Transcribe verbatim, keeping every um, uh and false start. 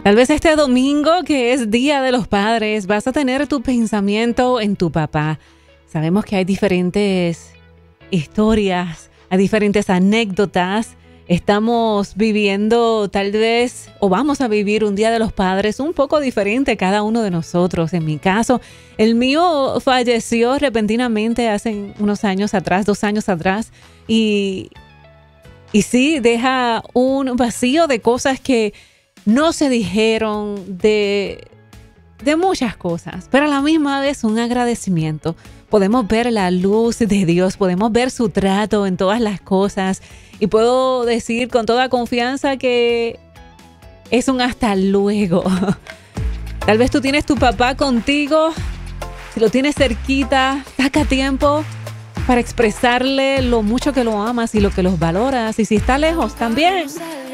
Tal vez este domingo, que es Día de los Padres, vas a tener tu pensamiento en tu papá. Sabemos que hay diferentes historias, hay diferentes anécdotas. Estamos viviendo tal vez, o vamos a vivir un Día de los Padres un poco diferente cada uno de nosotros. En mi caso, el mío falleció repentinamente hace unos años atrás, dos años atrás, y, y sí, deja un vacío de cosas que no se dijeron, de, de muchas cosas, pero a la misma vez un agradecimiento. Podemos ver la luz de Dios, podemos ver su trato en todas las cosas y puedo decir con toda confianza que es un hasta luego. Tal vez tú tienes tu papá contigo, si lo tienes cerquita, saca tiempo para expresarle lo mucho que lo amas y lo que los valoras, y si está lejos también.